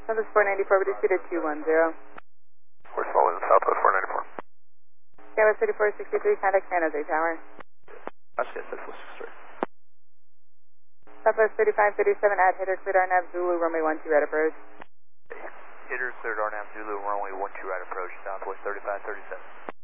Southwest 494, we disputed 210. We're following Southwest 494. Southwest 3463, contact San Jose Tower. Oscar 6463. Southwest 3537, at Hitter, cleared RNAV, Zulu, runway 12, right approach. Hitter, cleared RNAV, Zulu, runway 12, right approach, Southwest 3537.